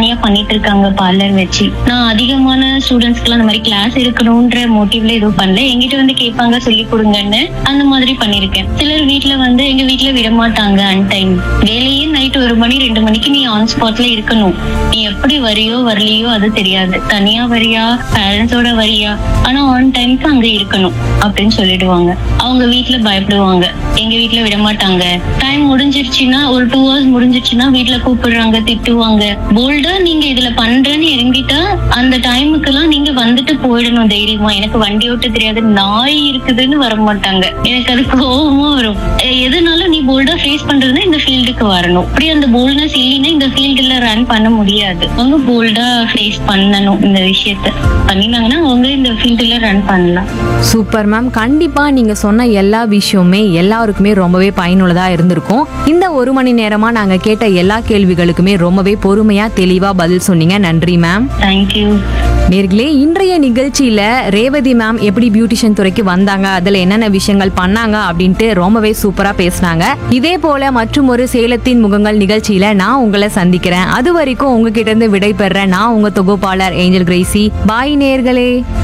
தனியா பண்ணிட்டு இருக்காங்க பார்லர் வச்சு. நான் அதிகமான ஸ்டூடெண்ட்ஸ்க்கு எல்லாம் அந்த மாதிரி கிளாஸ் எடுக்கணும்ன்ற மோட்டிவ்ல எதுவும் பண்ணல. எங்கிட்ட வந்து கேட்பாங்க சொல்லி கொடுங்கன்னு, அந்த மாதிரி பண்ணிருக்கேன். சிலர் வீட்டுல வந்து எங்க வீட்டுல விட மாட்டாங்க. அன்டைம் வேலையே நைட் 1 மணி 2 மணிக்கு நீ ஆன் ஸ்பாட்ல இருக்கணும். நீ எப்படி வரியோ வரலையோ அது தெரியாது, தனியா வரியா பேரண்ட்ஸோட வரியா, ஆனா ஆன் டைம்க்கு அங்க இருக்கணும் அப்படின்னு சொல்லிடுவாங்க. அவங்க வீட்டுல பயப்படுவாங்க, எங்க வீட்டுல விட மாட்டாங்க. டைம் முடிஞ்சிருச்சுன்னா ஒரு 2 hours முடிஞ்சிருச்சுன்னா வீட்டுல கூப்பிடுறாங்க, திட்டுவாங்க. போல்டா நீங்க இதுல பண்றேன்னு இறங்கிட்டா அந்த டைமுக்கு எல்லாம் நீங்க வந்துட்டு போயிடணும் தைரியமா. எனக்கு வண்டி ஓட்ட தெரியாது, நாய் இருக்குதுன்னு வர மாட்டாங்க. எனக்கு அது கோபமா வரும். எதுனாலும் நீ போல்டா ஃபேஸ் பண்றதுன்னா இந்த ஃபீல்டுக்கு வரணும். அப்படி அந்த போல்ட்னஸ் இல்லைன்னா இந்த ஃபீல்டுல ரன் பண்ண முடியாது. அவங்க போல்டா ஃபேஸ் பண்ணணும். இந்த விஷயத்த பண்ணினாங்கன்னா அவங்க இந்த ஃபீல்டுல ரன் பண்ணலாம். Super ma'am. கண்டிப்பா நீங்க சொன்ன எல்லா விஷயமுமே எல்லாருக்குமே ரொம்பவே பயனுள்ளதா இருந்திருக்கும். இந்த 1 மணி நேரமா நாங்க கேட்ட எல்லா கேள்விகளுக்குமே ரொம்பவே பொறுமையா தெளிவா பதில் சொன்னீங்க. நன்றி மேம். தேங்க்யூ. நேர்களே, இன்றைய நிகழ்ச்சியில ரேவதி மேம் எப்படி பியூட்டிஷியன் துறைக்கு வந்தாங்க, அதுல என்னென்ன விஷயங்கள் பண்ணாங்க அப்படின்ட்டு ரொம்பவே சூப்பரா பேசினாங்க. இதே போல மற்றும் ஒரு சேலத்தின் முகங்கள் நிகழ்ச்சியில நான் உங்களை சந்திக்கிறேன். அது வரைக்கும் உங்ககிட்ட இருந்து விடை பெற நான் உங்க தொகுப்பாளர் ஏஞ்சல் கிரேசி. பாய் நேர்களே.